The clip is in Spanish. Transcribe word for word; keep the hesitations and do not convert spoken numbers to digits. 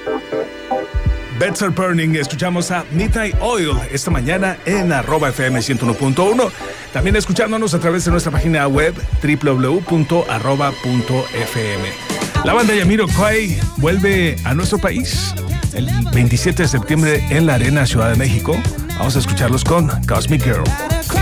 Beds Are Burning, escuchamos a Midnight Oil esta mañana en arroba F M ciento uno punto uno. También escuchándonos a través de nuestra página web doble u doble u doble u punto arroba punto f m. La banda Jamiroquai vuelve a nuestro país el veintisiete de septiembre en la Arena Ciudad de México. Vamos a escucharlos con Cosmic Girl.